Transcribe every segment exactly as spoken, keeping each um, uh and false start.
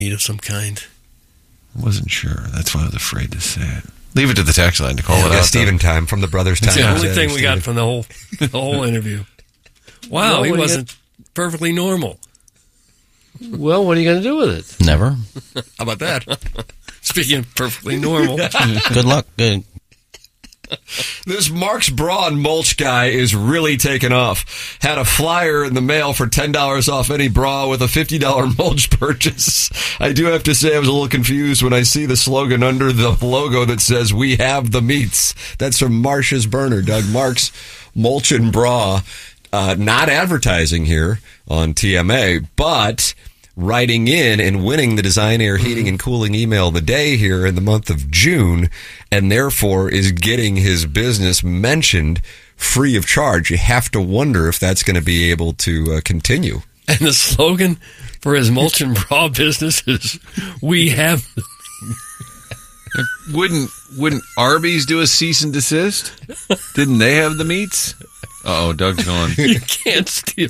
meat of some kind. I wasn't sure. That's why I was afraid to say it. Leave it to the text line to call yeah, it we got out. Steven though. Time from the Brothers Time. It's the only yeah, thing we Steven. got from the whole the whole interview. Wow, Well, he what do you wasn't get? perfectly normal. Well, what are you going to do with it? Never. How about that? Speaking of perfectly normal. Good luck. Good. This Mark's Braun mulch guy is really taking off. Had a flyer in the mail for ten dollars off any bra with a fifty dollars mulch purchase. I do have to say I was a little confused when I see the slogan under the logo that says, "We have the meats." That's from Marsh's Burner. Doug, Mark's Mulch and Bra. Uh, not advertising here on T M A, but writing in and winning the Design Air Heating and Cooling Email of the Day here in the month of June, and therefore is getting his business mentioned free of charge. You have to wonder if that's going to be able to uh, continue. And the slogan for his mulch and bra business is, "We have." Wouldn't wouldn't Arby's do a cease and desist? Didn't they have the meats? Uh-oh, Doug's gone. You can't steal.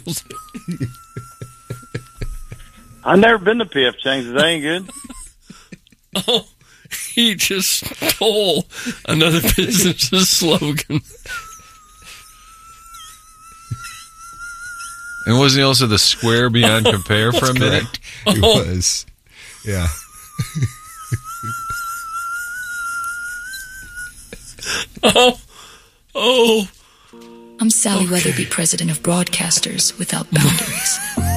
I've never been to P F Chang's. They ain't good. Oh, he just stole another business's slogan. And wasn't he also the square beyond compare for a minute? He Oh. was. Yeah. Oh, oh. I'm Sally okay. Weatherby, president of Broadcasters Without Boundaries.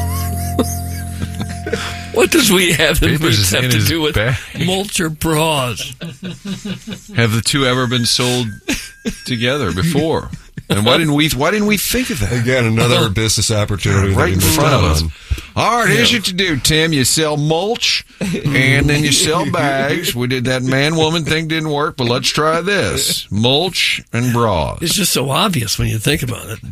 What does we have the meats have to do with bag. mulch or bras? Have the two ever been sold together before? And why didn't we? Why didn't we think of that? Again, another business opportunity right in front of us. On. All right, here's what you do, Tim. You sell mulch, and then you sell bags. We did that man-woman thing, didn't work, but let's try this: mulch and bras. It's just so obvious when you think about it.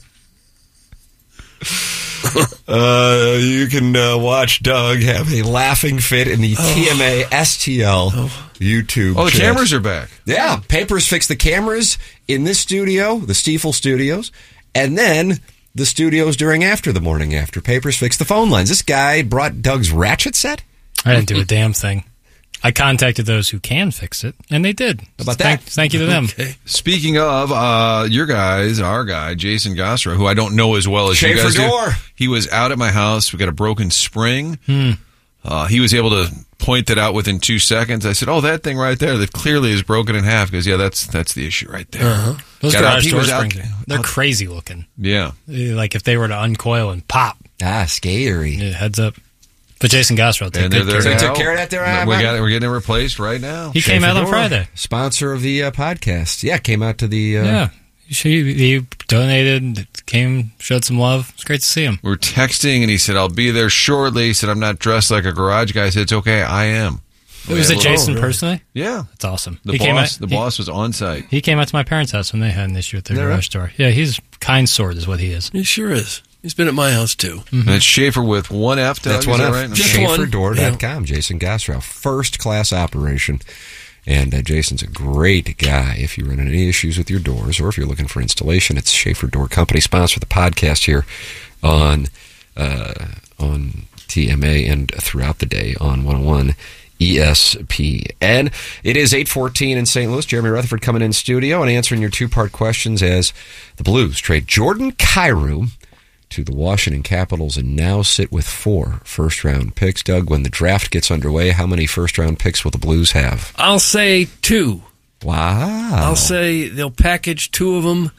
Uh, you can uh, watch Doug have a laughing fit in the oh. T M A S T L oh. YouTube Oh, the chat. cameras are back. Yeah, Papers fixed the cameras in this studio, the Stiefel Studios, and then the studios during After the Morning After. Papers fixed the phone lines. This guy brought Doug's ratchet set? I didn't do a damn thing. I contacted those who can fix it, and they did. How about thank, that? Thank you to them. Okay. Speaking of, uh, your guys, our guy, Jason Gosra, who I don't know as well as Schaefer you guys door. do. He was out at my house. We got a broken spring. Hmm. Uh, he was able to point that out within two seconds. I said, "Oh, that thing right there, that clearly is broken in half." Because yeah, that's that's the issue right there. Uh-huh. Those Got out- garage he door was out- springs, they're crazy looking. Yeah. Like if they were to uncoil and pop, Ah, scary. yeah, heads up. But Jason Gosra will take And they're good there So care he of now. took care of that there, uh, we Mark? got it. We're getting it replaced right now. He came out on Door, Friday. Sponsor of the uh, podcast. Yeah, came out to the... Uh, Yeah. He, he donated, came, showed some love. It's great to see him. We were texting, and he said, "I'll be there shortly." He said, "I'm not dressed like a garage guy." I said, "It's okay, I am." Was Yeah, it well, Jason really? personally? Yeah. That's awesome. The he boss came out, the he- boss was on site. He came out to my parents' house when they had an issue with their Yeah, garage door. Yeah, he's kind sword is what he is. He sure is. He's been at my house, too. Mm-hmm. And it's Schaefer with one F. Doug, That's is one that of right? Just Schaefer one. Door dot com. Jason Gosrow. First class operation. And uh, Jason's a great guy. If you run into any issues with your doors or if you're looking for installation, it's Schaefer Door Company. Sponsor the podcast here on uh, on T M A and throughout the day on one oh one E S P N. It is eight fourteen in Saint Louis. Jeremy Rutherford coming in studio and answering your two-part questions as the Blues trade Jordan Kyrou to the Washington Capitals and now sit with four first-round picks. Doug, when the draft gets underway, how many first-round picks will the Blues have? I'll say two. Wow. I'll say they'll package two of them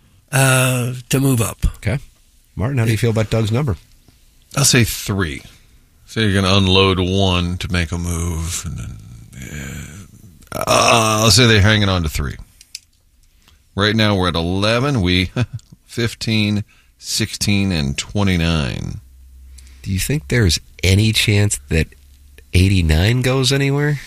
uh, to move up. Okay. Martin, how do you feel about Doug's number? I'll say three. So you're going to unload one to make a move. And then, yeah. uh, I'll say they're hanging on to three. Right now we're at eleven. We fifteen, sixteen, and twenty-nine. Do you think there's any chance that eighty-nine goes anywhere?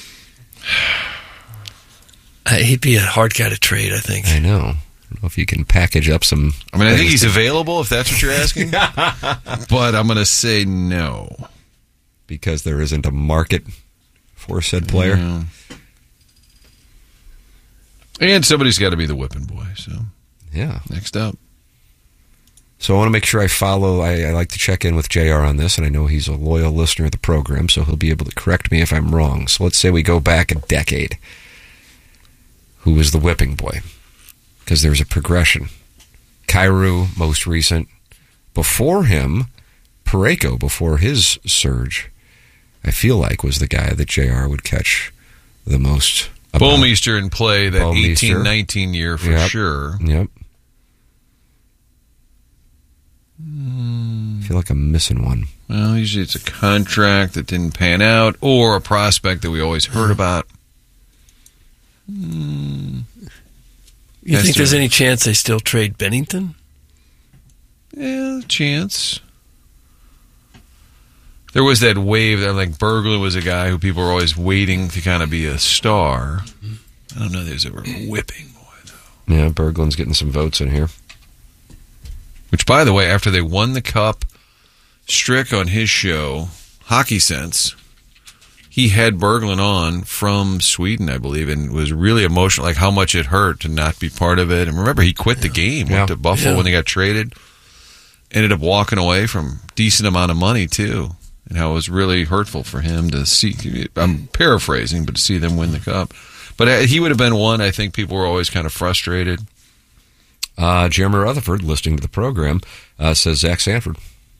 Uh, he'd be a hard guy to trade, I think. I know. I don't know if you can package up some... I mean, I think things he's to- available, if that's what you're asking. But I'm going to say no. because there isn't a market for said player. Yeah. And somebody's got to be the whipping boy, so... Yeah. Next up. So I want to make sure I follow. I, I like to check in with J R on this, and I know he's a loyal listener of the program, so he'll be able to correct me if I'm wrong. So let's say we go back a decade. Who was the whipping boy? Because there's a progression. Kyrou, most recent. Before him, Parayko, before his surge, I feel like was the guy that J R would catch the most. Bowmeister in play that Bowmeister. eighteen nineteen year for Yep. sure. Yep. I feel like I'm missing one. Well, usually it's a contract that didn't pan out or a prospect that we always heard about. You That's think there's true. any chance they still trade Bennington? Yeah, chance. There was that wave that, like, Berglund was a guy who people were always waiting to kind of be a star. I don't know. There's a whipping boy, though. Yeah, Berglund's getting some votes in here. Which, by the way, after they won the cup, Strick on his show, Hockey Sense, he had Berglund on from Sweden, I believe, and was really emotional, like how much it hurt to not be part of it. And remember, he quit the game, Yeah. went to Buffalo Yeah. when they got traded, ended up walking away from decent amount of money, too, and how it was really hurtful for him to see, I'm paraphrasing, but to see them win the cup. But uh, he would have been one, I think people were always kind of frustrated. Uh, Jeremy Rutherford, listening to the program, uh, says Zach Sanford.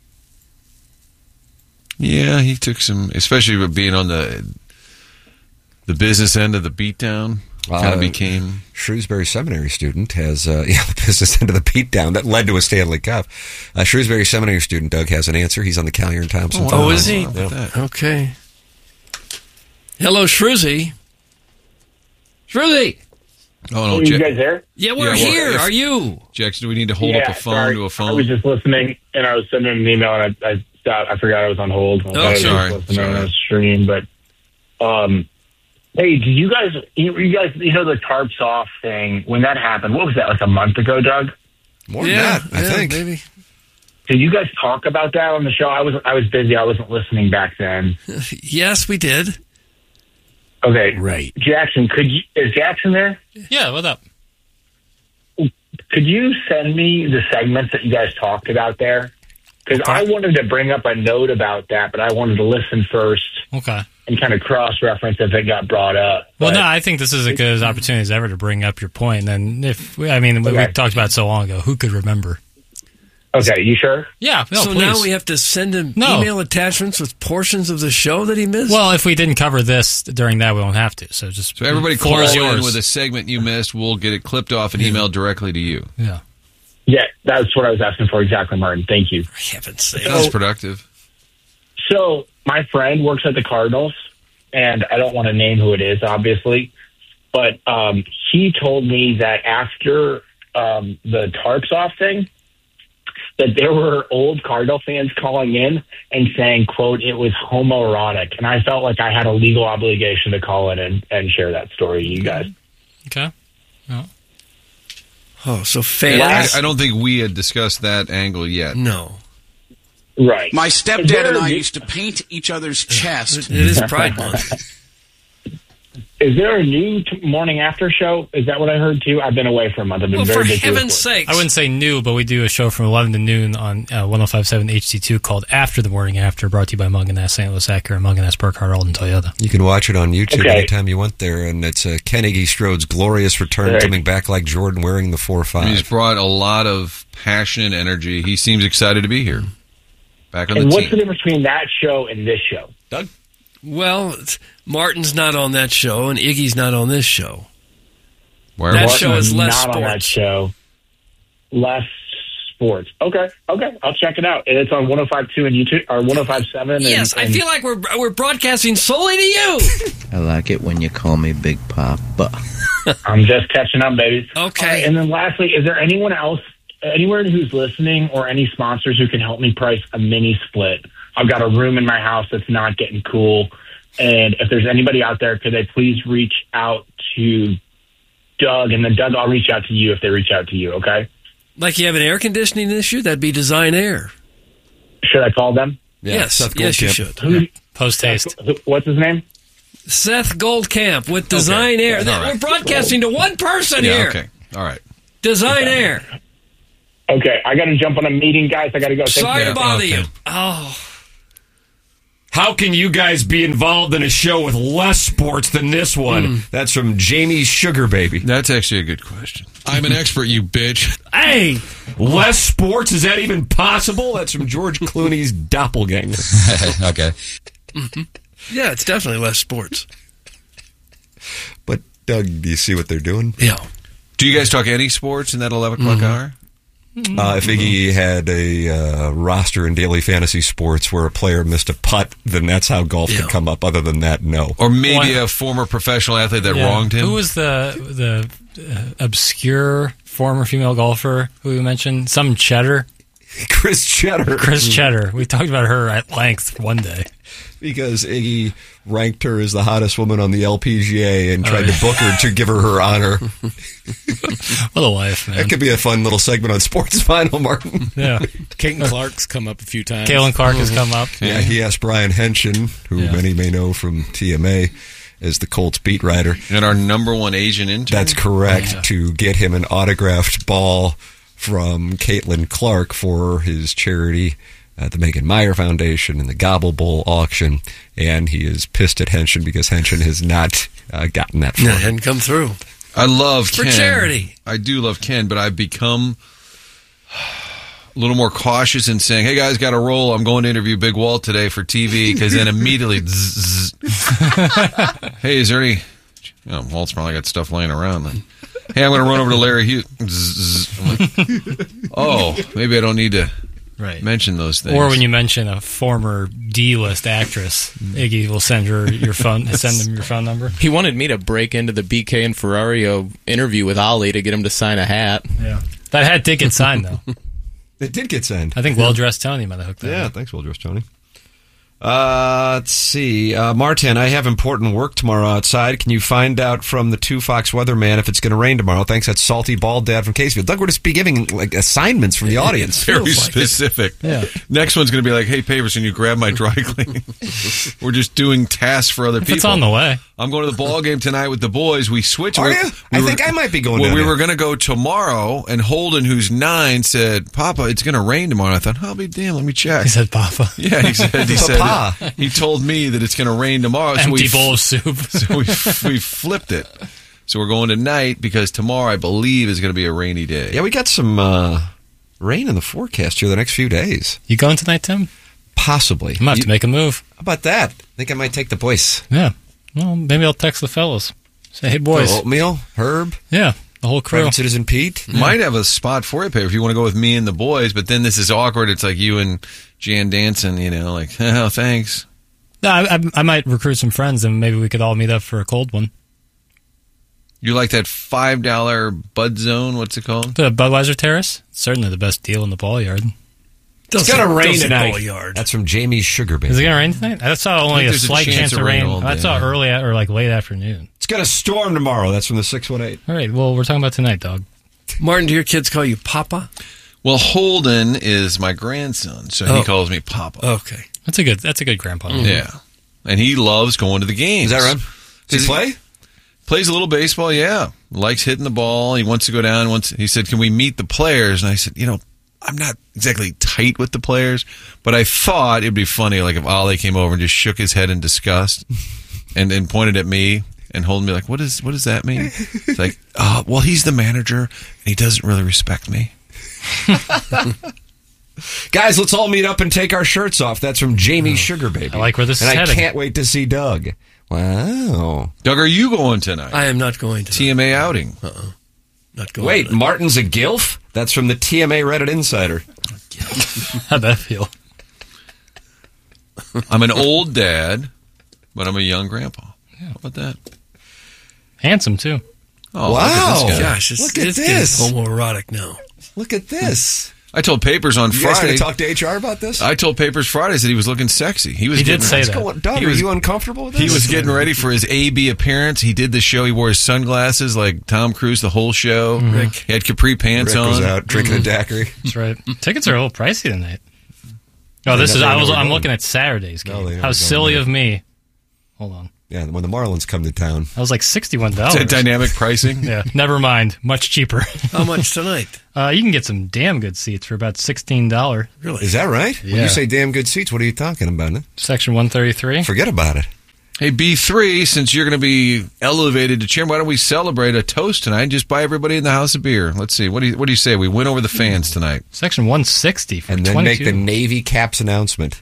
Yeah, he took some, especially with being on the the business end of the beatdown. Kind of Uh, became Shrewsbury Seminary student has, uh, yeah, the business end of the beatdown that led to a Stanley Cup. Uh, Shrewsbury Seminary student Doug has an answer. He's on the Callier and Thompson. Oh, phone Oh, line. is he? How about that? Okay. Hello, Shrewsy. Shrewsy. Oh no, Are you Jack, guys there? Yeah, we're Yeah, well, here. if- Are you? Jackson, do we need to hold yeah, up a phone sorry. to a I phone? was just listening, and I was sending an email, and I, I stopped. I forgot I was on hold. I thought I was sorry, just listening sorry. on the stream, but um, hey, did you guys, you, you guys, you know, the tarps off thing when that happened? What was that? Like a month ago, Doug? More yeah, than that, I yeah, think. maybe. Did you guys talk about that on the show? I was I was busy. I wasn't listening back then. Yes, we did. Okay, Right. Jackson, could you? Is Jackson there? Yeah, what up? Could you send me the segments that you guys talked about there? Because I wanted to bring up a note about that, but I wanted to listen first Okay. and kind of cross-reference if it got brought up. Well, But- no, I think this is as good as opportunity as ever to bring up your point. And then if I mean, we, we Okay. talked about it so long ago, who could remember? Okay, you sure? Yeah. No, so please. now we have to send him No. email attachments with portions of the show that he missed? Well, if we didn't cover this during that, we won't have to. So just So everybody floor call is in yours. with a segment you missed. We'll get it clipped off and emailed directly to you. Yeah. Yeah, that's what I was asking for exactly, Martin. Thank you. For heaven's sake. That was productive. So my friend works at the Cardinals, and I don't want to name who it is, obviously, but um, he told me that after um, the tarps off thing, that there were old Cardinal fans calling in and saying, quote, it was homoerotic. And I felt like I had a legal obligation to call in and, and share that story to you guys. Okay. Oh, so And I, fans? I don't think we had discussed that angle yet. No. Right. My Is stepdad there and a I new- used to paint each other's chest. It is Pride Month. Is there a new t- morning after show? Is that what I heard too? I've been away for a month. I've been Well, very for busy. with heaven's work. sakes. I wouldn't say new, but we do a show from eleven to noon on uh, one oh five point seven H C two called After the Morning After, brought to you by Munganess, Saint Louis Acura, Munganess, Burkhardt, Alden, Toyota. You can watch it on YouTube Okay. anytime you want there, and it's uh, Ken Iggy Strode's glorious return, Right. coming back like Jordan wearing the four And he's five. brought a lot of passion and energy. He seems excited to be here. Back on And the what's the team. difference between that show and this show? Doug? Well, it's- Martin's not on that show, and Iggy's not on this show. Why That are we- show is less not on that sports. show. Less sports. Okay, okay, I'll check it out. And it's on one oh five point two and YouTube, or one oh five point seven. Yes, and, I and- feel like we're we're broadcasting solely to you. I like it when you call me Big Papa. I'm just catching up, babies. Okay. All right, and then lastly, is there anyone else, anyone who's listening, or any sponsors who can help me price a mini split? I've got a room in my house that's not getting cool. And if there's anybody out there, could they please reach out to Doug? And then, Doug, I'll reach out to you if they reach out to you, okay? Like you have an air conditioning issue? That'd be Design Air. Should I call them? yes, Seth yes, you Goldcamp. should. Who, Post haste. who- What's his name? Seth Goldcamp with Design Air. all right. We're broadcasting to one person Yeah, here. okay. All right. Design Air. Okay, I got to jump on a meeting, guys. I got to go. Thank Sorry you. to bother Okay. you. Oh. How can you guys be involved in a show with less sports than this one? Mm. That's from Jamie's Sugar Baby. That's actually a good question. I'm an expert, you bitch. Hey! Less sports? Is that even possible? That's from George Clooney's doppelganger. Okay. Mm-hmm. Yeah, it's definitely less sports. But, Doug, do you see what they're doing? Yeah. Do you guys talk any sports in that eleven o'clock Mm-hmm. hour? Uh, if Iggy had a uh, roster in daily fantasy sports where a player missed a putt, then that's how golf Yeah. could come up. Other than that, no. Or maybe Why- a former professional athlete that Yeah. wronged him? Who was the the uh, obscure former female golfer who we mentioned? Some Cheddar. Chris Cheddar. Chris Cheddar. We talked about her at length one day. Because Iggy ranked her as the hottest woman on the L P G A and Oh, tried yeah. to book her to give her her honor. What a life, man. That could be a fun little segment on Sports Final, Martin. Yeah. Caitlin Clark's come up a few times. Kalen Clark has come up. Yeah, he asked Brian Henshin, who Yeah. many may know from T M A as the Colts beat writer. And our number one Asian intern? That's correct, Yeah. to get him an autographed ball from Caitlin Clark for his charity, uh, the Megan Meyer Foundation, and the Gobble Bowl auction. And he is pissed at Henshin because Henshin has not uh, gotten that No, far. it hadn't come through. I love For Ken. charity. I do love Ken, but I've become a little more cautious in saying, hey, guys, got to roll. I'm going to interview Big Walt today for T V, because then immediately, zzz, zzz. Hey, is there any... Oh, Walt's probably got stuff laying around then. Hey, I'm going to run over to Larry Hughes. Zzz, zzz. I'm like, oh, maybe I don't need to Right. mention those things. Or when you mention a former D-list actress, Iggy will send her your phone, send them your phone number. He wanted me to break into the B K and Ferrario interview with Ollie to get him to sign a hat. Yeah. That hat did get signed, though. It did get signed. I think Well Dressed Tony might have hooked that Yeah, up. thanks, Well Dressed Tony. Uh, let's see. Uh, Martin, I have important work tomorrow outside. Can you find out from the Two Fox weatherman if it's going to rain tomorrow? Thanks, that's Salty Bald Dad from Casefield. Doug, we're just be giving like assignments from the audience. Very Feels like it. specific. Yeah. Next one's going to be like, hey, Papers, can you grab my dry cleaning? We're just doing tasks for other If people. it's on the way. I'm going to the ball game tonight with the boys. We switch. Are we, you? we I were- think I might be going Well, down we there. were going to go tomorrow, and Holden, who's nine, said, Papa, it's going to rain tomorrow. And I thought, I'll be damn, let me check. He said, Papa. Yeah, he said, he said, Papa. he told me that it's going to rain tomorrow. So Empty we, bowl of soup. So we, we flipped it. So we're going tonight because tomorrow, I believe, is going to be a rainy day. Yeah, we got some uh, rain in the forecast here the next few days. You going tonight, Tim? Possibly. I'm going to have You- to make a move. How about that? I think I might take the boys. Yeah. Well, maybe I'll text the fellas. Say, hey, boys. Oatmeal, Herb, Yeah, the whole crew. Private Citizen Pete. Might have a spot for you, Paper, if you want to go with me and the boys, but then this is awkward. It's like you and Jan dancing, you know, like, oh, thanks. No, I, I, I might recruit some friends and maybe we could all meet up for a cold one. You like that five dollar Bud Zone? What's it called? The Budweiser Terrace? Certainly the best deal in the ball yard. It's Don't going to say- rain don't say tonight. ball yard. That's from Jamie's Sugar Baby. Is it going to rain tonight? I saw only think a there's a slight chance chance of of rain rain. all I day. saw early or like late afternoon. It's going to storm tomorrow. That's from the six one eight. All right, well, we're talking about tonight, dog. Martin, do your kids call you Papa? Well, Holden is my grandson, so Oh. he calls me Papa. Okay. That's a good That's a good grandpa. Yeah. And he loves going to the games. Is that right? Does he play? Plays a little baseball, yeah. Likes hitting the ball. He wants to go down. Wants, he said, can we meet the players? And I said, you know, I'm not exactly tight with the players, but I thought it'd be funny, like if Ollie came over and just shook his head in disgust and then pointed at me and holding me like, what is what does that mean? It's like, oh, well, he's the manager and he doesn't really respect me. Guys, let's all meet up and take our shirts off. That's from Jamie's Sugar Baby. I like where this and is I heading. can't wait to see Doug. Wow. Doug, are you going tonight? I am not going to. T M A outing. Uh-uh. Not going Wait, to. Martin's a gilf? That's from the T M A Reddit Insider. How'd that feel? I'm an old dad, but I'm a young grandpa. How about that? Handsome, too. Oh, Wow. look at this guy. Gosh, it's, Look at it's this. getting homoerotic now. Look at this. I told Papers on You guys Friday. going to talk to H R about this? I told Papers Friday that he was looking sexy. He was. He did getting, say What's that. going- Doug, He are was- you uncomfortable with this? He was getting ready for his A B appearance. He did the show. He wore his sunglasses like Tom Cruise the whole show. Rick. He had capri pants Rick on. was out drinking a daiquiri. That's right. Tickets are a little pricey tonight. Oh, this They is. never I was. know we're I'm going. looking at Saturday's No, game. they never How go silly there. of me. Hold on. Yeah, when the Marlins come to town. That was like sixty-one dollars. Is that dynamic pricing? Yeah, never mind. Much cheaper. How much tonight? Uh, you can get some damn good seats for about sixteen dollars. Really? Is that right? Yeah. When you say damn good seats, what are you talking about? Huh? Section one thirty-three. Forget about it. Hey, B three, since you're going to be elevated to chairman, why don't we celebrate a toast tonight and just buy everybody in the house a beer? Let's see. What do you, what do you say? We win over the fans tonight. Section one sixty for And then twenty-two. make the Navy Caps announcement.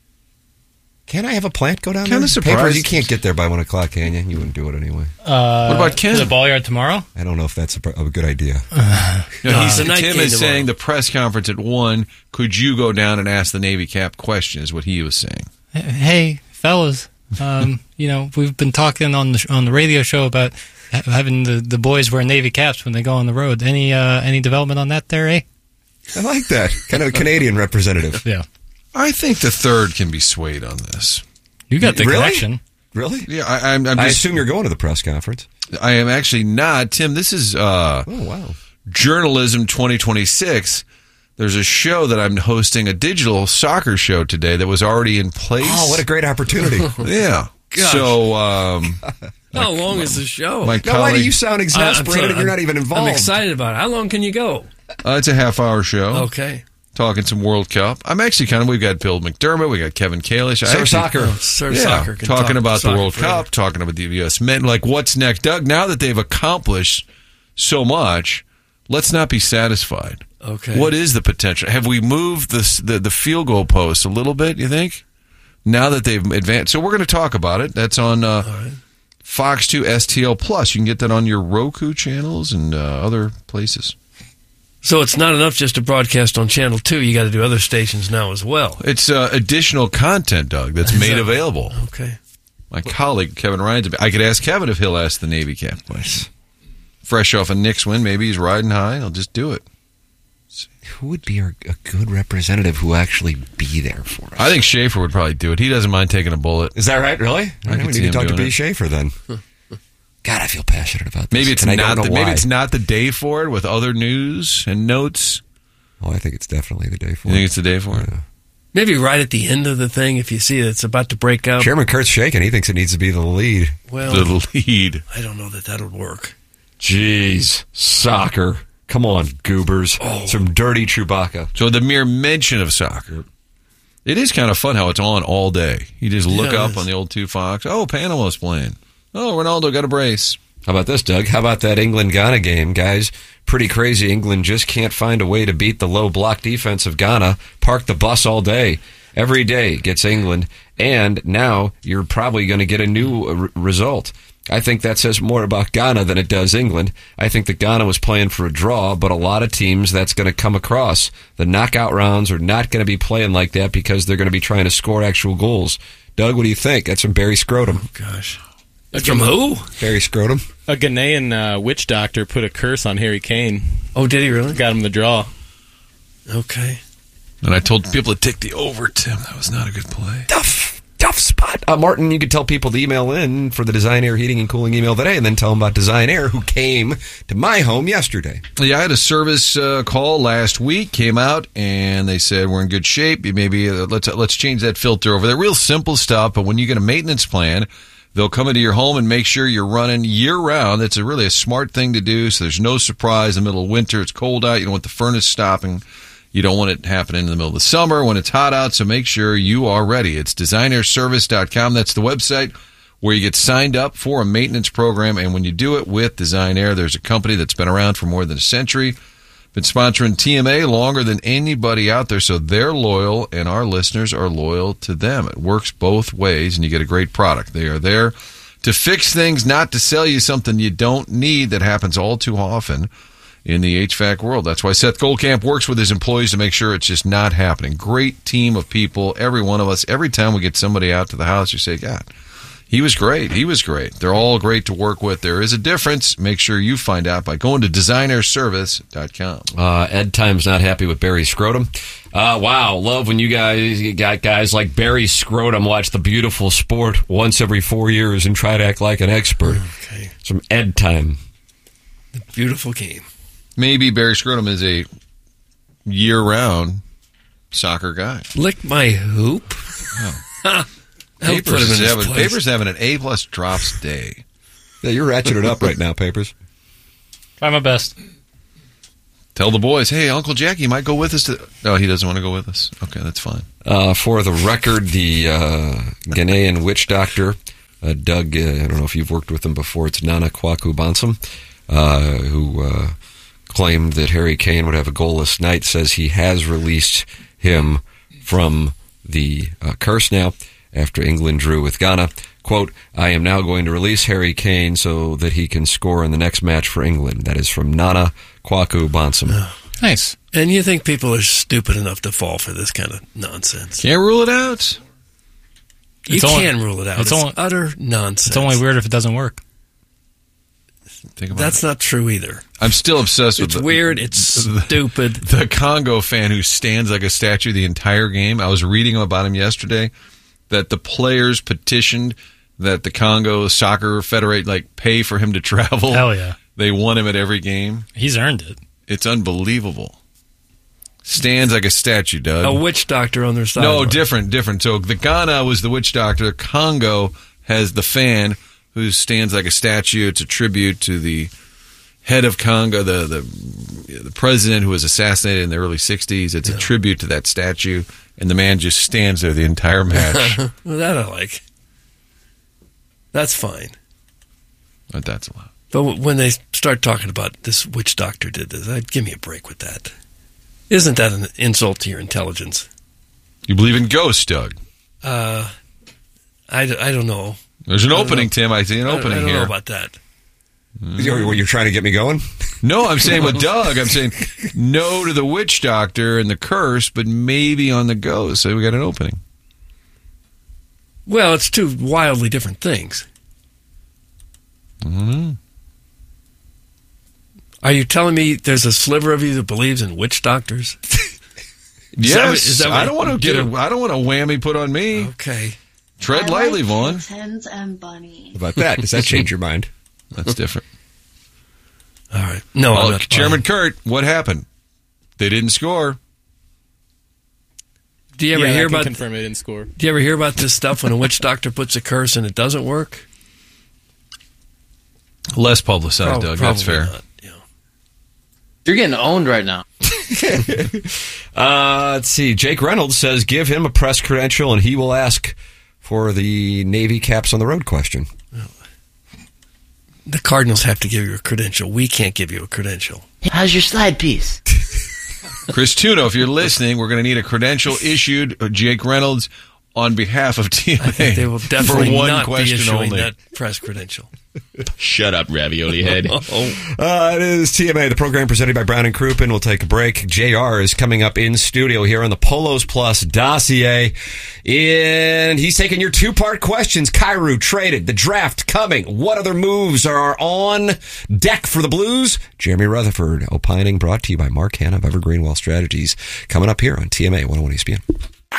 Can I have a plant go down Kinda there? surprised. Papers, you can't get there by one o'clock, can you? You wouldn't do it anyway. Uh, What about Ken? The ball yard tomorrow? I don't know if that's a, a good idea. No, No, he's, it's a night Tim game is tomorrow. saying the press conference at one. Could you go down and ask the Navy cap question? Is what he was saying. Hey, fellas, um, you know, we've been talking on the on the radio show about ha- having the, the boys wear Navy caps when they go on the road. Any uh, any development on that there, eh? I like that. Kind of a Canadian representative. Yeah. I think the third can be swayed on this. You got the Really? connection. Really? Yeah, I, I'm. I'm I just, assume you're going to the press conference. I am actually not, Tim. This is uh, Oh, wow. Journalism twenty twenty-six. There's a show that I'm hosting, a digital soccer show today that was already in place. Oh, what a great opportunity. Yeah. Gosh. So, um, How long is the show? my Now, why do colleague, you sound I- I'm exasperated sorry, and you're not I'm- even involved? I'm excited about it. How long can you go? uh, it's a half hour show. Okay. Talking some World Cup. I'm actually kind of, we've got Bill McDermott, we got Kevin Kalish. I Sir actually- Soccer. Oh, Sir Yeah, Soccer can talking talk about the soccer World forever. Cup, talking about the U S men. Like, what's next? Doug, now that they've accomplished so much, let's not be satisfied. Okay. What is the potential? Have we moved the, the, the field goal post a little bit, you think? Now that they've advanced. So we're going to talk about it. That's on uh, right. Fox two S T L Plus. You can get that on your Roku channels and uh, other places. So it's not enough just to broadcast on Channel two. You got to do other stations now as well. It's uh, additional content, Doug, that's Is made that- available. Okay. My colleague, Kevin Ryan, I could ask Kevin if he'll ask the Navy cap question. Fresh off a Knicks win, maybe he's riding high. He'll just do it. Who would be a, a good representative who will actually be there for us? I think Schaefer would probably do it. He doesn't mind taking a bullet. Is that right? Really? I I could we see need him to talk to doing B. it. Schaefer then. God, I feel passionate about this. Maybe it's and I not. don't know The, why. maybe it's not the day for it with other news and notes. Oh, I think it's definitely the day for You it. think it's the day for it? Maybe right at the end of the thing, if you see that it's about to break up. Chairman Kurt's shaking. He thinks it needs to be the lead. Well, The lead. I don't know that that'll work. Jeez, soccer. Come on, goobers. Oh. Some dirty Chewbacca. So the mere mention of soccer. It is kind of fun how it's on all day. You just look Yeah, it up is. on the old two Fox. Oh, Panama's playing. Oh, Ronaldo got a brace. How about this, Doug? How about that England-Ghana game, guys? Pretty crazy. England just can't find a way to beat the low block defense of Ghana. Park the bus all day. Every day gets England. And now you're probably going to get a new uh, r- result. I think that says more about Ghana than it does England. I think that Ghana was playing for a draw, but a lot of teams that's going to come across. The knockout rounds are not going to be playing like that because they're going to be trying to score actual goals. Doug, what do you think? That's from Barry Scrotum. Gosh. That's from who? Barry Scrotum. A Ghanaian uh, witch doctor put a curse on Harry Kane. Oh, did he really? Got him the draw. Okay. And I told people to take the over, Tim. That was not a good play. Tough, tough spot. Uh, Martin, you could tell people to email in for the Design Air Heating and Cooling email today and then tell them about Design Air, who came to my home yesterday. Yeah, I had a service uh, call last week. Came out and they said we're in good shape. Maybe uh, let's let's change that filter over there. Real simple stuff, but when you get a maintenance plan, they'll come into your home and make sure you're running year round. It's a really a smart thing to do. So there's no surprise in the middle of winter. It's cold out. You don't want the furnace stopping. You don't want it happening in the middle of the summer when it's hot out. So make sure you are ready. It's design air service dot com. That's the website where you get signed up for a maintenance program. And when you do it with Design Air, there's a company that's been around for more than a century, been sponsoring T M A longer than anybody out there. So they're loyal and our listeners are loyal to them. It works both ways and you get a great product. They are there to fix things, not to sell you something you don't need. That happens all too often in the H V A C world. That's why Seth Goldcamp works with his employees to make sure it's just not happening. Great team of people, every one of us. Every time we get somebody out to the house, you say, God, he was great. He was great. They're all great to work with. There is a difference. Make sure you find out by going to design air service dot com. Uh, Ed Time's not happy with Barry Scrotum. Uh, wow, love when you guys you got guys like Barry Scrotum watch the beautiful sport once every four years and try to act like an expert. Okay. It's from Ed Time. Beautiful game. Maybe Barry Scrotum is a year-round soccer guy. Lick my hoop. I'll put Papers him is in his having, place. Papers having an A plus drops day. Yeah, you're ratcheting it up right now, Papers. Try my best. Tell the boys, hey, Uncle Jackie might go with us. To... No, he doesn't want to go with us. Okay, that's fine. Uh, for the record, the uh, Ghanaian witch doctor, uh, Doug, uh, I don't know if you've worked with him before, it's Nana Kwaku Bansam, uh, who uh, claimed that Harry Kane would have a goalless night, says he has released him from the uh, curse now after England drew with Ghana. Quote, I am now going to release Harry Kane so that he can score in the next match for England. That is from Nana Kwaku Bansam. Nice. And you think people are stupid enough to fall for this kind of nonsense? Can't rule it out. You It's only- can rule it out. it's It's, only- utter nonsense. It's only weird if it doesn't work. Think about That's it. not true either. I'm still obsessed with It's the, weird. It's stupid. The Congo fan who stands like a statue the entire game. I was reading about him yesterday that the players petitioned that the Congo Soccer Federate like pay for him to travel. Hell yeah. They want him at every game. He's earned it. It's unbelievable. Stands like a statue, Doug. A witch doctor on their side. No, different, different. So the Ghana was the witch doctor. Congo has the fan who stands like a statue. It's a tribute to the head of Congo, the the, the president who was assassinated in the early sixties. It's yeah. a tribute to that statue, and the man just stands there the entire match. Well, that I like. That's fine. But that's a lot. But when they start talking about this witch doctor did this, I'd give me a break with that. Isn't that an insult to your intelligence? You believe in ghosts, Doug? Uh, I, I don't know. There's an I opening, know. Tim. I see an I opening I don't here. know about that. Mm. You're, you're trying to get me going? No, I'm saying with Doug, I'm saying no to the witch doctor and the curse, but maybe on the ghost. So we got an opening. Well, it's two wildly different things. Mm-hmm. Are you telling me there's a sliver of you that believes in witch doctors? Yes, that what- is that what I don't want to you get do? a. I don't want a whammy put on me. Okay, tread I lightly, like Vaughn. Hens and bunny. How about that? Does that change your mind? That's different. All right. No, well, I'm not Chairman Kurt, what happened? They didn't score. Do you ever yeah, hear I can about? confirm they didn't score. Do you ever hear about this stuff when a witch doctor puts a curse and it doesn't work? Less publicized, Prob- Doug. That's fair. not, yeah. You're getting owned right now. uh, let's see. Jake Reynolds says, give him a press credential and he will ask for the Navy caps on the road question. The Cardinals have to give you a credential. We can't give you a credential. How's your slide piece? Chris Tuno, if you're listening, we're going to need a credential issued, uh, Jake Reynolds, on behalf of T M A. I think they will definitely for one not be question issuing only. that press credential. Shut up, ravioli head. Oh. Uh, it is T M A, the program presented by Brown and Crouppen. We'll take a break. J R is coming up in studio here on the Polos Plus dossier. And he's taking your two-part questions. Kyrou traded, the draft coming. What other moves are on deck for the Blues? Jeremy Rutherford opining, brought to you by Mark Hanna of Evergreen Wealth Strategies. Coming up here on T M A one oh one E S P N.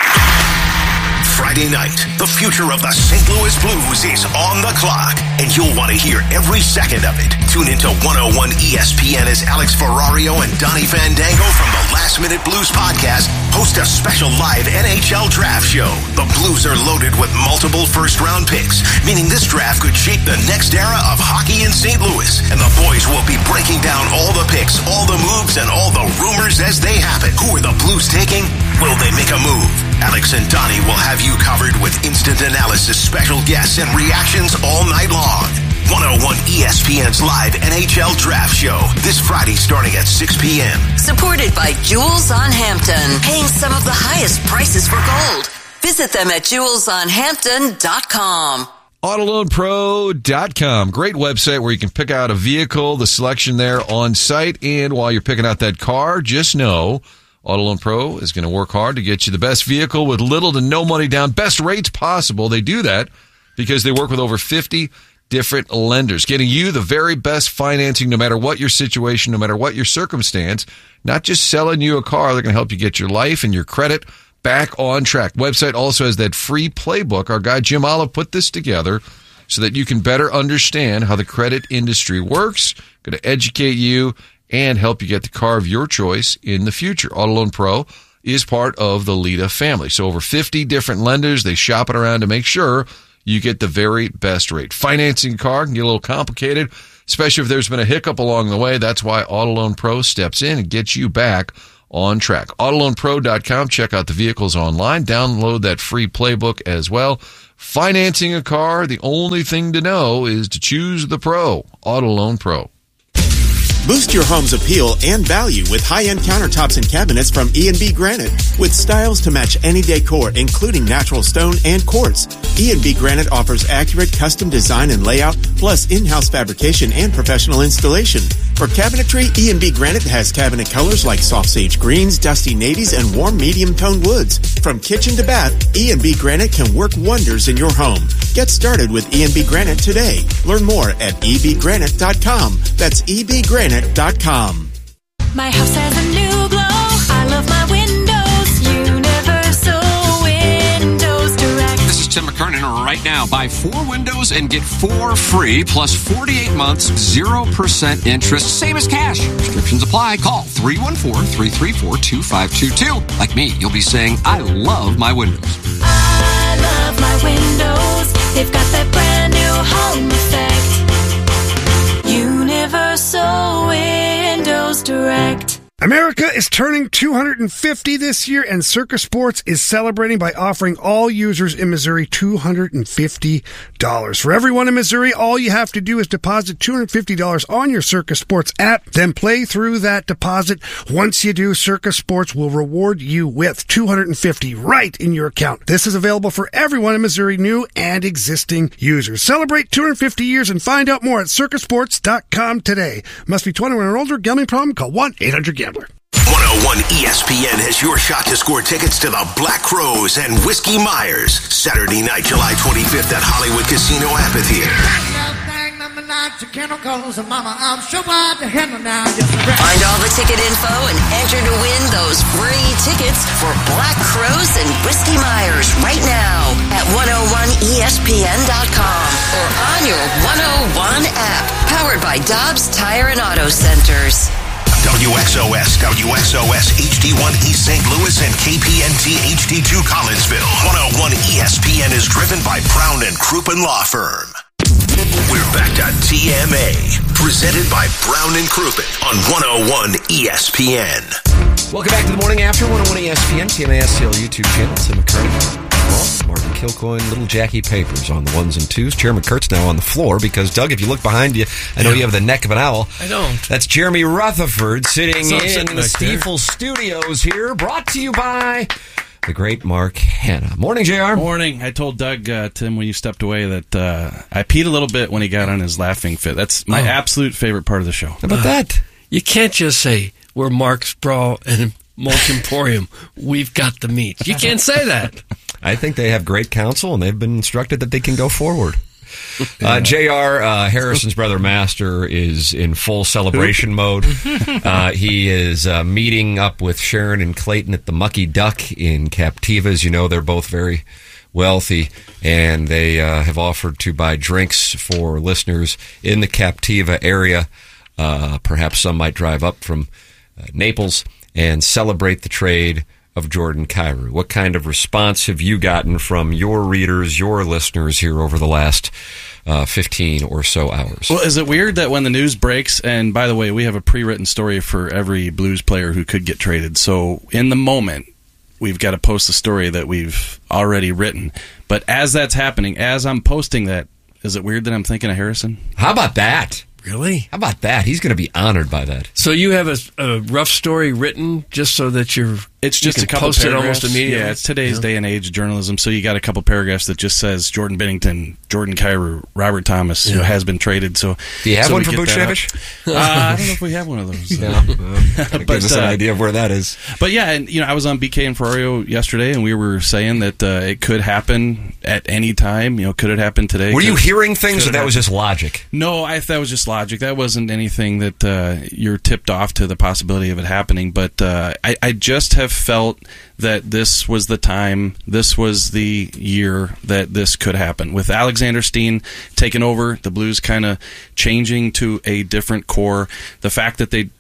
Friday night, the future of the Saint Louis Blues is on the clock, and you'll want to hear every second of it. Tune into one oh one E S P N as Alex Ferrario and Donnie Fandango from the Last Minute Blues podcast host a special live N H L draft show. The Blues are loaded with multiple first-round picks, meaning this draft could shape the next era of hockey in Saint Louis, and the boys will be breaking down all the picks, all the moves, and all the rumors as they happen. Who are the Blues taking? Will they make a move? Alex and Donnie will have you covered with instant analysis, special guests, and reactions all night long. one oh one E S P N's live N H L Draft Show this Friday starting at six p.m. Supported by Jewels on Hampton, paying some of the highest prices for gold. Visit them at jewels on hampton dot com. auto loan pro dot com. Great website where you can pick out a vehicle, the selection there on site. And while you're picking out that car, just know Auto Loan Pro is going to work hard to get you the best vehicle with little to no money down, best rates possible. They do that because they work with over fifty different lenders, getting you the very best financing no matter what your situation, no matter what your circumstance, not just selling you a car. They're going to help you get your life and your credit back on track. Website also has that free playbook. Our guy Jim Olive put this together so that you can better understand how the credit industry works, going to educate you and help you get the car of your choice in the future. Auto Loan Pro is part of the Lita family. So over fifty different lenders, they shop it around to make sure you get the very best rate. Financing a car can get a little complicated, especially if there's been a hiccup along the way. That's why Auto Loan Pro steps in and gets you back on track. auto loan pro dot com. Check out the vehicles online. Download that free playbook as well. Financing a car, the only thing to know is to choose the pro. Auto Loan Pro. Boost your home's appeal and value with high-end countertops and cabinets from E and B Granite. With styles to match any decor, including natural stone and quartz, E and B Granite offers accurate custom design and layout, plus in-house fabrication and professional installation. For cabinetry, E and B Granite has cabinet colors like soft sage greens, dusty navies, and warm medium-toned woods. From kitchen to bath, E and B Granite can work wonders in your home. Get started with E and B Granite today. Learn more at e b granite dot com. That's e b granite dot com. My house has a new glow. I love my windows. Universal Windows Direct. This is Tim McKernan. Right now, buy four windows and get four free, plus forty-eight months, zero percent interest, same as cash. Restrictions apply. Call three one four, three three four, two five two two. Like me, you'll be saying, I love my windows. I love my windows. They've got that brand new home effect. Universal Windows Direct. America is turning two hundred fifty this year, and Circa Sports is celebrating by offering all users in Missouri two hundred fifty dollars. For everyone in Missouri, all you have to do is deposit two hundred fifty dollars on your Circa Sports app, then play through that deposit. Once you do, Circa Sports will reward you with two hundred fifty dollars right in your account. This is available for everyone in Missouri, new and existing users. Celebrate two hundred fifty years and find out more at circa sports dot com today. Must be twenty-one or older. Gambling problem? Call one eight hundred gambler. one oh one E S P N has your shot to score tickets to the Black Crows and Whiskey Myers. Saturday night, July twenty-fifth at Hollywood Casino Amphitheater. Find all the ticket info and enter to win those free tickets for Black Crows and Whiskey Myers right now at one oh one E S P N dot com or on your one oh one app. Powered by Dobbs Tire and Auto Centers. W X O S, W X O S H D one East Saint Louis and K P N T H D two Collinsville. one oh one E S P N is driven by Brown and Crouppen Law Firm. We're back to T M A, presented by Brown and Crouppen on one oh one E S P N. Welcome back to the morning after one oh one E S P N, T M A S C L YouTube channel. Tim McKernan. Well, Martin Kilcoyne, little Jackie Papers on the ones and twos. Chairman Kurt's now on the floor because, Doug, if you look behind you, I know yeah. you have the neck of an owl. I don't. That's Jeremy Rutherford sitting so in the Stiefel Studios here, brought to you by the great Mark Hanna. Morning, J R. Morning. I told Doug, uh, Tim, when you stepped away that uh, I peed a little bit when he got on his laughing fit. That's my oh. absolute favorite part of the show. How about uh, that? You can't just say, we're Mark's Bra and Mulch Emporium. We've got the meat. You can't say that. I think they have great counsel, and they've been instructed that they can go forward. Uh, J R. Uh, Harrison's brother Master is in full celebration mode. Uh, he is uh, meeting up with Sharon and Clayton at the Mucky Duck in Captiva. As you know, they're both very wealthy, and they uh, have offered to buy drinks for listeners in the Captiva area. Uh, perhaps some might drive up from uh, Naples and celebrate the trade of Jordan Kyrou. What kind of response have you gotten from your readers, your listeners here over the last uh, fifteen or so hours? Well, is it weird that when the news breaks, and by the way, we have a pre-written story for every Blues player who could get traded, so in the moment, we've got to post the story that we've already written. But as that's happening, as I'm posting that, is it weird that I'm thinking of Harrison? How about that? Really? How about that? He's going to be honored by that. So you have a, a rough story written just so that you're... It's just you a couple post paragraphs. It almost immediately. Yeah, it's today's yeah. day and age journalism. So you got a couple paragraphs that just says Jordan Binnington, Jordan Kyrou, Robert Thomas, yeah. who has been traded. So do you have so one for Buchnevich? Uh, I don't know if we have one of those. No. Uh, but gives us uh, an idea of where that is. But yeah, and you know, I was on B K and Ferrario yesterday, and we were saying that uh, it could happen at any time. You know, could it happen today? Were could, you hearing things, or that was just logic? No, I that was just logic. That wasn't anything that uh, you're tipped off to the possibility of it happening. But uh, I, I just have felt that this was the time, this was the year that this could happen. With Alexander Steen taking over, the Blues kind of changing to a different core, the fact that they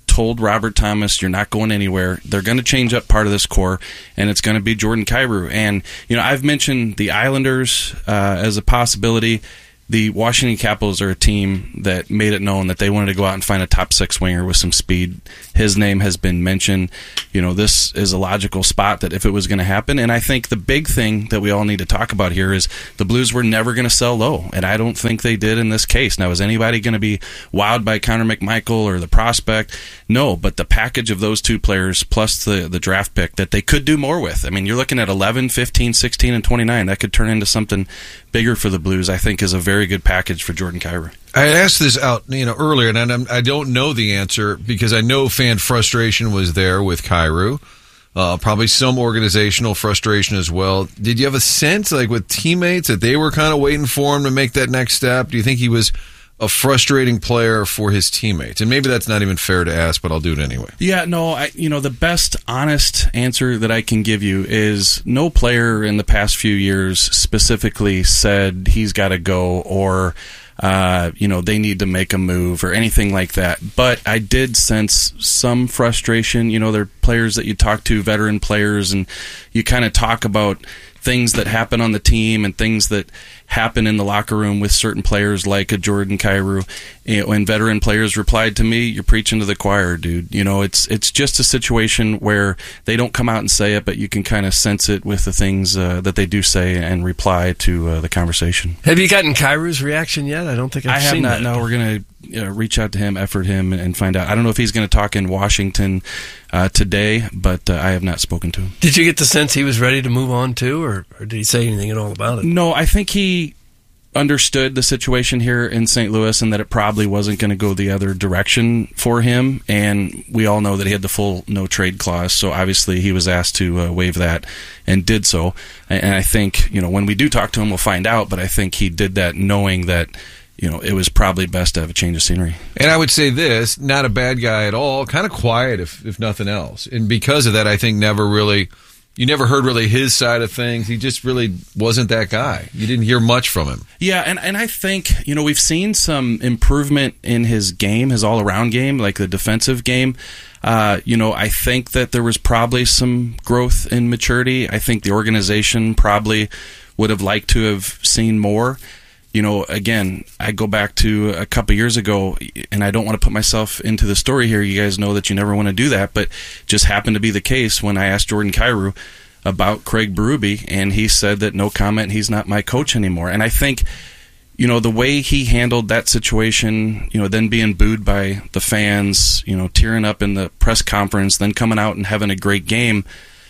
told Robert Thomas, you're not going anywhere. They're going to change up part of this core, and it's going to be Jordan Kyrou. And, you know, I've mentioned the Islanders uh, as a possibility. The Washington Capitals are a team that made it known that they wanted to go out and find a top six winger with some speed. His name has been mentioned. You know, this is a logical spot that if it was going to happen. And I think the big thing that we all need to talk about here is the Blues were never going to sell low. And I don't think they did in this case. Now, is anybody going to be wowed by Connor McMichael or the prospect? No, but the package of those two players plus the, the draft pick that they could do more with. I mean, you're looking at eleven, fifteen, sixteen, and twenty-nine. That could turn into something bigger for the Blues, I think, is a very good package for Jordan Kyrou. I asked this out, you know, earlier, and I'm, I don't know the answer because I know fan frustration was there with Kyrou. Uh, probably some organizational frustration as well. Did you have a sense, like with teammates, that they were kind of waiting for him to make that next step? Do you think he was a frustrating player for his teammates? And maybe that's not even fair to ask, but I'll do it anyway. Yeah, no, I, you know, the best honest answer that I can give you is no player in the past few years specifically said he's got to go or, uh, you know, they need to make a move or anything like that. But I did sense some frustration. You know, there are players that you talk to, veteran players, and you kind of talk about things that happen on the team and things that happen in the locker room with certain players like a Jordan Kyrou. When veteran players replied to me, you're preaching to the choir, dude. You know, it's it's just a situation where they don't come out and say it, but you can kind of sense it with the things uh, that they do say and reply to uh, the conversation. Have you gotten Kyrou's reaction yet? I don't think I've I have seen not. that. No, we're going to uh, reach out to him, effort him, and find out. I don't know if he's going to talk in Washington uh, today, but uh, I have not spoken to him. Did you get the sense he was ready to move on too, or, or did he say anything at all about it? No, I think he understood the situation here in Saint Louis and that it probably wasn't going to go the other direction for him. And we all know that he had the full no trade clause, so obviously he was asked to uh, waive that and did so. And I think, you know, when we do talk to him, we'll find out. But I think he did that knowing that, you know, it was probably best to have a change of scenery. And I would say this, not a bad guy at all, kind of quiet if if nothing else. And because of that, I think never really, you never heard really his side of things. He just really wasn't that guy. You didn't hear much from him. Yeah, and, and I think, you know, we've seen some improvement in his game, his all-around game, like the defensive game. Uh, you know, I think that there was probably some growth in maturity. I think the organization probably would have liked to have seen more. You know, again, I go back to a couple years ago, and I don't want to put myself into the story here. You guys know that you never want to do that, but just happened to be the case when I asked Jordan Kyrou about Craig Berube, and he said that no comment, he's not my coach anymore. And I think, you know, the way he handled that situation, you know, then being booed by the fans, you know, tearing up in the press conference, then coming out and having a great game,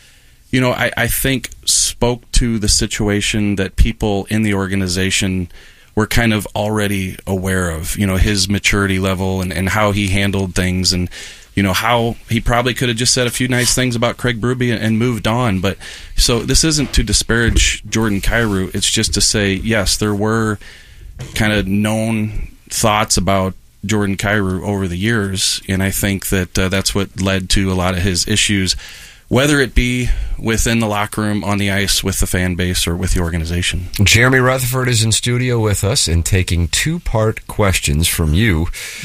you know, I, I think spoke to the situation that people in the organization were kind of already aware of, you know, his maturity level and, and how he handled things and, you know, how he probably could have just said a few nice things about Craig Berube and, and moved on. But so this isn't to disparage Jordan Kyrou. It's just to say, yes, there were kind of known thoughts about Jordan Kyrou over the years. And I think that uh, that's what led to a lot of his issues, whether it be within the locker room, on the ice, with the fan base, or with the organization. Jeremy Rutherford is in studio with us and taking two-part questions from you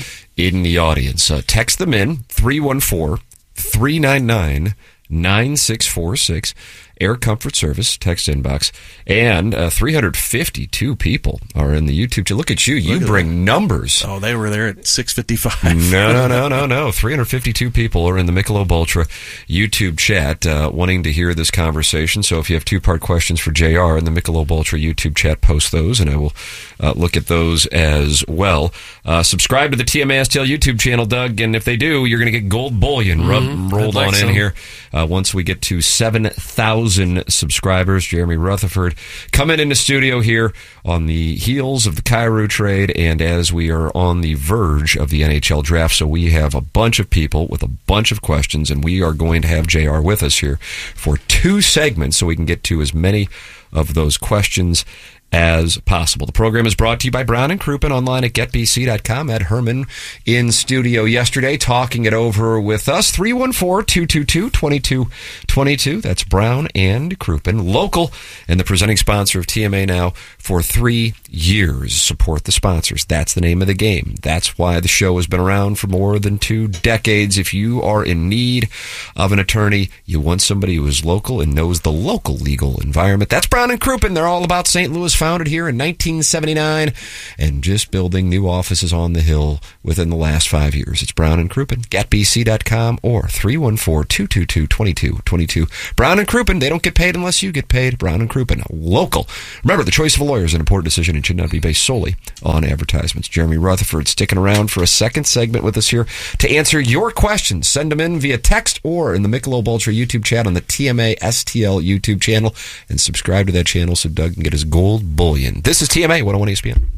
in the audience. Uh, text them in, three one four, three nine nine, nine six four six. Air Comfort Service, text inbox. And uh, three hundred fifty-two people are in the YouTube chat. Look at you. You bring that. Numbers. Oh, they were there at six fifty-five. No, no, no, no, no. three hundred fifty-two people are in the Michelob Ultra YouTube chat uh, wanting to hear this conversation. So if you have two-part questions for J R in the Michelob Ultra YouTube chat, post those, and I will uh, look at those as well. Uh, subscribe to the T M A S T L YouTube channel, Doug, and if they do, you're going to get gold bullion mm-hmm. rub, rolled like on so. in here. Uh, once we get to seven thousand subscribers, Jeremy Rutherford coming into studio here on the heels of the Kyrou trade and as we are on the verge of the N H L draft. So we have a bunch of people with a bunch of questions, and we are going to have J R with us here for two segments so we can get to as many of those questions as possible. The program is brought to you by Brown and Crouppen, online at get b c dot com. Ed Herman in studio yesterday talking it over with us. three one four, two two two, two two two two. That's Brown and Crouppen, local, and the presenting sponsor of T M A now for three years. Support the sponsors. That's the name of the game. That's why the show has been around for more than two decades. If you are in need of an attorney, you want somebody who is local and knows the local legal environment. That's Brown and Crouppen. They're all about Saint Louis, founded here in nineteen seventy-nine and just building new offices on the Hill within the last five years. It's Brown and Crouppen, get b c dot com or three one four, two two two, two two two two. Brown and Crouppen, they don't get paid unless you get paid. Brown and Crouppen, local. Remember, the choice of a lawyer is an important decision and should not be based solely on advertisements. Jeremy Rutherford sticking around for a second segment with us here to answer your questions. Send them in via text or in the Michelob Ultra YouTube chat on the T M A S T L YouTube channel, and subscribe to that channel so Doug can get his gold bullion. This is T M A one oh one E S P N.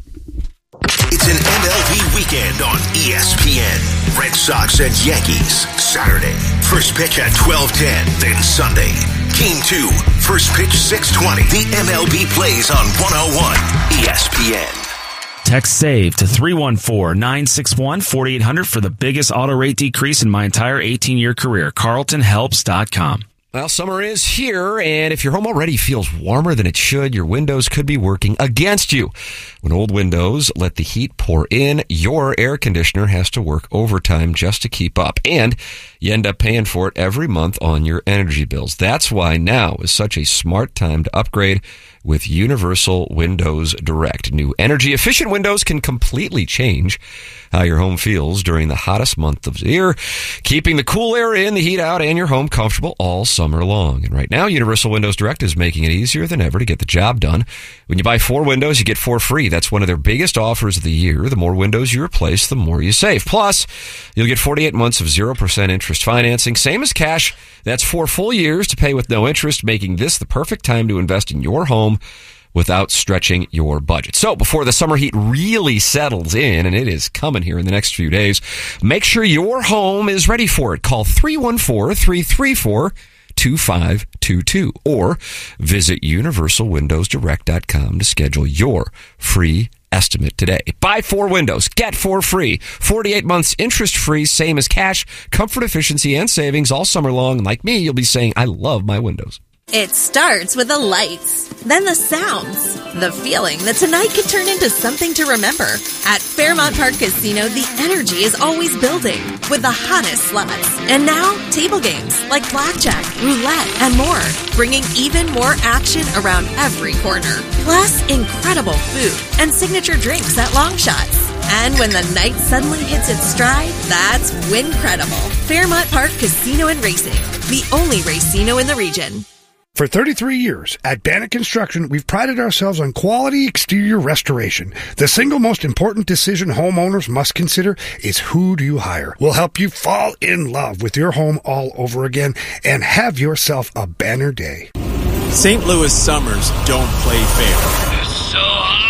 It's an M L B weekend on E S P N. Red Sox and Yankees, Saturday. First pitch at twelve ten, then Sunday. Game two, first pitch six twenty. The M L B plays on one oh one E S P N. Text SAVE to three one four, nine six one, four eight zero zero for the biggest auto rate decrease in my entire eighteen-year career. Carlton Helps dot com. Well, summer is here, and if your home already feels warmer than it should, your windows could be working against you. When old windows let the heat pour in, your air conditioner has to work overtime just to keep up, and you end up paying for it every month on your energy bills. That's why now is such a smart time to upgrade with Universal Windows Direct. New energy-efficient windows can completely change how your home feels during the hottest month of the year, keeping the cool air in, the heat out, and your home comfortable all summer long. And right now, Universal Windows Direct is making it easier than ever to get the job done. When you buy four windows, you get four free. That's one of their biggest offers of the year. The more windows you replace, the more you save. Plus, you'll get forty-eight months of zero percent interest financing, same as cash. That's four full years to pay with no interest, making this the perfect time to invest in your home without stretching your budget. So before the summer heat really settles in, and it is coming here in the next few days, make sure your home is ready for it. Call three one four, three three four, two five two two or visit universal windows direct dot com to schedule your free estimate today. Buy four windows, get four free. forty-eight months interest free, same as cash. Comfort, efficiency, and savings all summer long. And like me, you'll be saying, I love my windows. It starts with the lights, then the sounds, the feeling that tonight could turn into something to remember. At Fairmont Park Casino, the energy is always building with the hottest slots. And now, table games like blackjack, roulette, and more, bringing even more action around every corner. Plus, incredible food and signature drinks at Long Shots. And when the night suddenly hits its stride, that's Wincredible. Fairmont Park Casino and Racing, the only racino in the region. For thirty-three years, at Bannock Construction, we've prided ourselves on quality exterior restoration. The single most important decision homeowners must consider is who do you hire. We'll help you fall in love with your home all over again and have yourself a banner day. Saint Louis summers don't play fair. It's so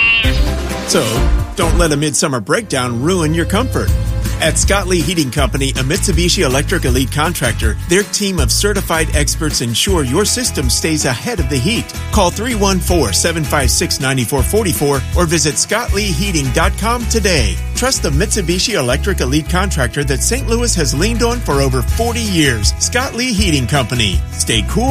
hot. So, don't let a midsummer breakdown ruin your comfort. At Scott Lee Heating Company, a Mitsubishi Electric Elite contractor, their team of certified experts ensure your system stays ahead of the heat. Call three one four, seven five six, nine four four four or visit scott lee heating dot com today. Trust the Mitsubishi Electric Elite contractor that Saint Louis has leaned on for over forty years. Scott Lee Heating Company. Stay cool